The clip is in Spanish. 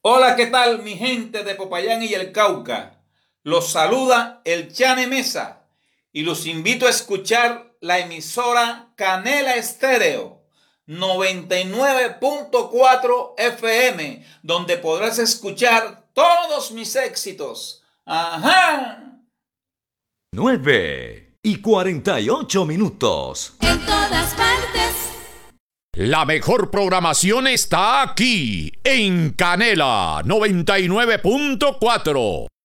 Hola, ¿qué tal mi gente de Popayán y el Cauca? Los saluda el Chane Mesa y los invito a escuchar la emisora Canela Estéreo 99.4 FM, donde podrás escuchar todos mis éxitos. ¡Ajá! 9:48. En todas partes. La mejor programación está aquí, en Canela 99.4.